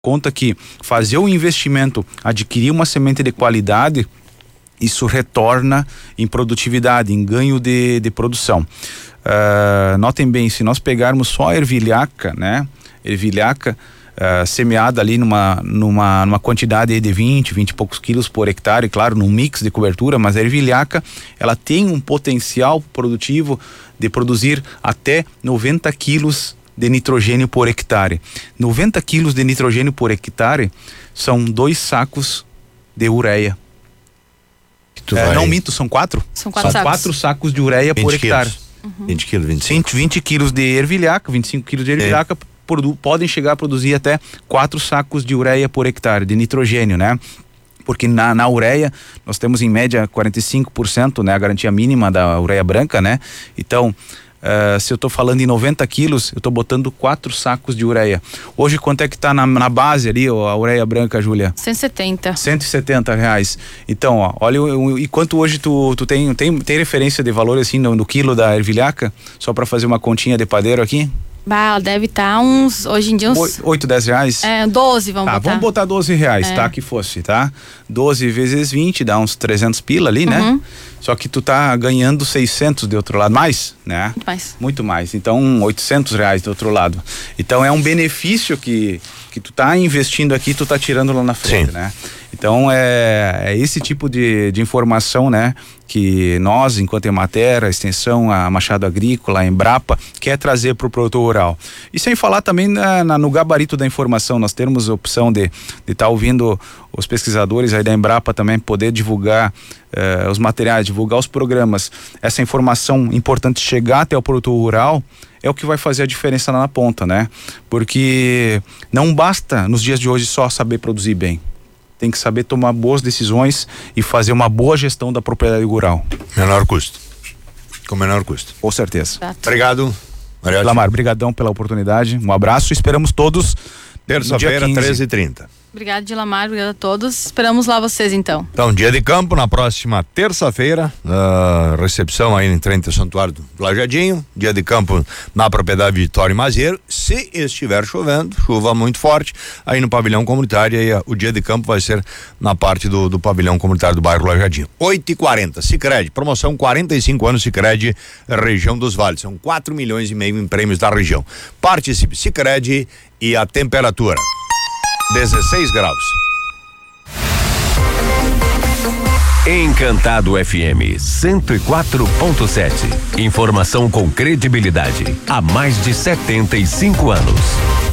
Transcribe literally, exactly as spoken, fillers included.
conta que fazer o investimento, adquirir uma semente de qualidade, isso retorna em produtividade, em ganho de, de produção. Uh, notem bem, se nós pegarmos só a ervilhaca, né? Ervilhaca uh, semeada ali numa, numa, numa quantidade de vinte, vinte e poucos quilos por hectare, claro, num mix de cobertura, mas a ervilhaca, ela tem um potencial produtivo de produzir até noventa quilos de nitrogênio por hectare. noventa quilos de nitrogênio por hectare são dois sacos de ureia. É, não minto, são quatro? São quatro são sacos. quatro sacos de ureia por hectare. Uhum. vinte quilos, vinte e cinco. vinte quilos de ervilhaca, vinte e cinco quilos de ervilhaca, é. produ- podem chegar a produzir até quatro sacos de ureia por hectare, de nitrogênio, né? Porque na, na ureia nós temos em média quarenta e cinco por cento, né? A garantia mínima da ureia branca, né? Então, Uh, se eu tô falando em noventa quilos, eu tô botando quatro sacos de ureia. Hoje quanto é que tá na, na base ali, ó, a ureia branca, Júlia? cento e setenta. cento e setenta reais. Então, ó, olha o, o, e quanto hoje tu, tu tem, tem, tem referência de valor assim no, no quilo da ervilhaca? Só para fazer uma continha de padeiro aqui? Bah, ela deve estar tá uns, hoje em dia uns... oito, dez reais? É, doze, vamos tá, botar. vamos botar doze reais, é. tá? Que fosse, tá? doze vezes vinte dá uns trezentos pila ali, né? Uhum. Só que tu tá ganhando seiscentos de outro lado, mais, né? Muito mais. Muito mais, então oitocentos reais do outro lado. Então é um benefício que, que tu tá investindo aqui, tu tá tirando lá na frente, Sim. né? Então é, é esse tipo de, de informação, né? Que nós, enquanto Emater, a Extensão, a Machado Agrícola, a Embrapa, quer trazer para o produtor rural. E sem falar também na, na, no gabarito da informação, nós temos a opção de estar tá ouvindo os pesquisadores aí da Embrapa também poder divulgar eh, os materiais, divulgar os programas. Essa informação importante chegar até o produtor rural é o que vai fazer a diferença lá na ponta, né? Porque não basta nos dias de hoje só saber produzir bem. Tem que saber tomar boas decisões e fazer uma boa gestão da propriedade rural. Menor custo. Com menor custo. Com certeza. Exato. Obrigado. Mariotti. Lamar, brigadão pela oportunidade. Um abraço. Esperamos todos terça-feira, treze e trinta. Obrigado, Dilamar. Obrigado a todos. Esperamos lá vocês, então. Então, dia de campo na próxima terça-feira. Uh, recepção aí em frente ao Santuário do Lajadinho. Dia de campo na propriedade Vitória e Mazieiro. Se estiver chovendo, chuva muito forte, aí no pavilhão comunitário, aí uh, o dia de campo vai ser na parte do, do pavilhão comunitário do bairro Lajadinho. oito e quarenta, Sicredi, promoção quarenta e cinco anos Sicredi, região dos Vales. São quatro milhões e meio em prêmios da região. Participe, Sicredi. E a temperatura dezesseis graus. Encantado F M cento e quatro ponto sete. Informação com credibilidade há mais de setenta e cinco anos.